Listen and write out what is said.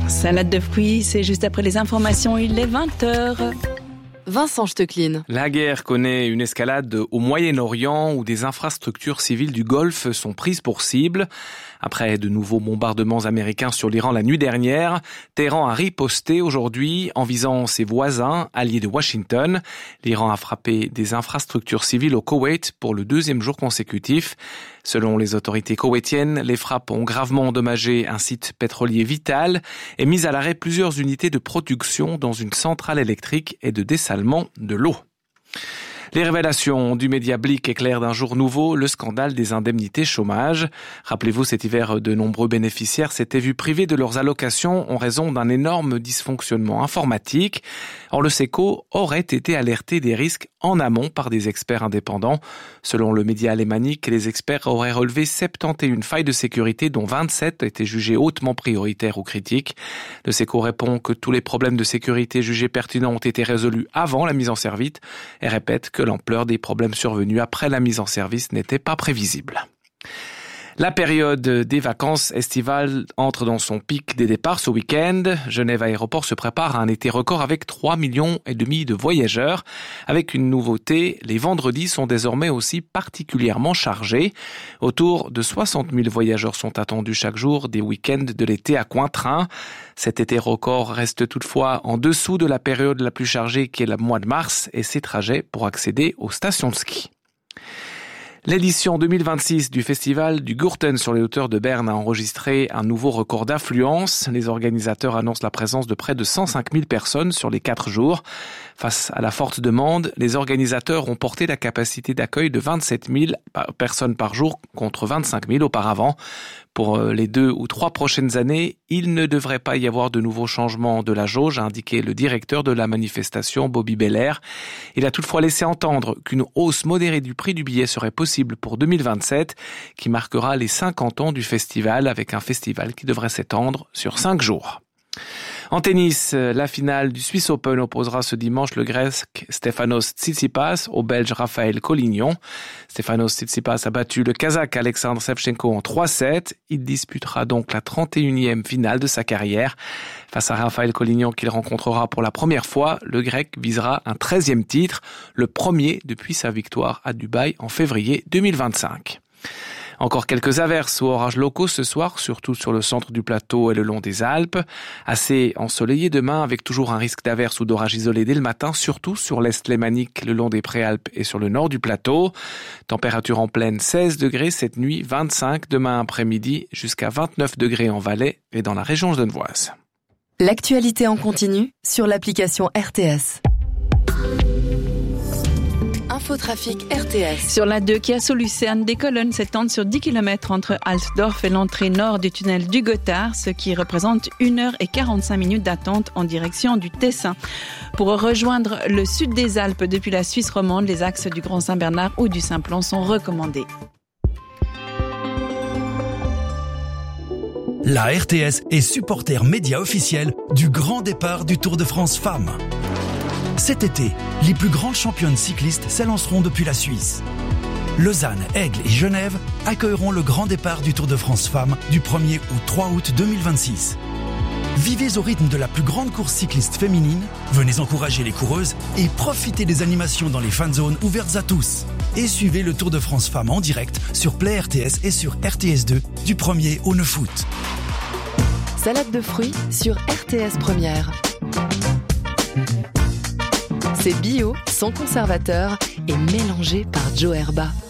Salade de fruits, c'est juste après les informations, il est 20h. Vincent Stecklin. La guerre connaît une escalade au Moyen-Orient où des infrastructures civiles du Golfe sont prises pour cible. Après de nouveaux bombardements américains sur l'Iran la nuit dernière, Téhéran a riposté aujourd'hui en visant ses voisins, alliés de Washington. L'Iran a frappé des infrastructures civiles au Koweït pour le deuxième jour consécutif. Selon les autorités koweïtiennes, les frappes ont gravement endommagé un site pétrolier vital et mis à l'arrêt plusieurs unités de production dans une centrale électrique et de dessalement de l'eau. Les révélations du média Blick éclairent d'un jour nouveau le scandale des indemnités chômage. Rappelez-vous, cet hiver, de nombreux bénéficiaires s'étaient vus privés de leurs allocations en raison d'un énorme dysfonctionnement informatique. Or, le SECO aurait été alerté des risques en amont par des experts indépendants. Selon le média alémanique, les experts auraient relevé 71 failles de sécurité, dont 27 étaient jugées hautement prioritaires ou critiques. Le SECO répond que tous les problèmes de sécurité jugés pertinents ont été résolus avant la mise en service et répète que l'ampleur des problèmes survenus après la mise en service n'était pas prévisible. La période des vacances estivales entre dans son pic des départs ce week-end. Genève Aéroport se prépare à un été record avec 3,5 millions de voyageurs. Avec une nouveauté, les vendredis sont désormais aussi particulièrement chargés. Autour de 60 000 voyageurs sont attendus chaque jour des week-ends de l'été à Cointrin. Cet été record reste toutefois en dessous de la période la plus chargée qui est le mois de mars et ses trajets pour accéder aux stations de ski. L'édition 2026 du festival du Gurten sur les hauteurs de Berne a enregistré un nouveau record d'affluence. Les organisateurs annoncent la présence de près de 105 000 personnes sur les 4 jours. Face à la forte demande, les organisateurs ont porté la capacité d'accueil de 27 000 personnes par jour contre 25 000 auparavant. Pour les 2 ou 3 prochaines années, il ne devrait pas y avoir de nouveaux changements de la jauge, a indiqué le directeur de la manifestation, Bobby Belair. Il a toutefois laissé entendre qu'une hausse modérée du prix du billet serait possible pour 2027, qui marquera les 50 ans du festival, avec un festival qui devrait s'étendre sur 5 jours. En tennis, la finale du Swiss Open opposera ce dimanche le Grec Stefanos Tsitsipas au Belge Raphaël Collignon. Stefanos Tsitsipas a battu le Kazakh Alexandre Shevchenko en 3-7. Il disputera donc la 31e finale de sa carrière. Face à Raphaël Collignon qu'il rencontrera pour la première fois, le Grec visera un 13e titre, le premier depuis sa victoire à Dubaï en février 2025. Encore quelques averses ou orages locaux ce soir, surtout sur le centre du plateau et le long des Alpes. Assez ensoleillé demain avec toujours un risque d'averses ou d'orages isolés dès le matin, surtout sur l'est lémanique, le long des Préalpes et sur le nord du plateau. Température en pleine 16 degrés cette nuit, 25 demain après-midi, jusqu'à 29 degrés en Valais et dans la région genevoise. L'actualité en continu sur l'application RTS. Infotrafic RTS. Sur la 2 qui a sous Lucerne, des colonnes s'étendent sur 10 km entre Altdorf et l'entrée nord du tunnel du Gothard, ce qui représente 1h45 d'attente en direction du Tessin. Pour rejoindre le sud des Alpes depuis la Suisse romande, les axes du Grand Saint-Bernard ou du Simplon sont recommandés. La RTS est supporter média officiel du grand départ du Tour de France Femmes. Cet été, les plus grandes championnes cyclistes s'élanceront depuis la Suisse. Lausanne, Aigle et Genève accueilleront le grand départ du Tour de France Femmes du 1er au 3 août 2026. Vivez au rythme de la plus grande course cycliste féminine, venez encourager les coureuses et profitez des animations dans les fan zones ouvertes à tous. Et suivez le Tour de France Femmes en direct sur Play RTS et sur RTS2 du 1er au 9 août. Salade de fruits sur RTS Première. C'est bio, sans conservateur et mélangé par Joe Herba.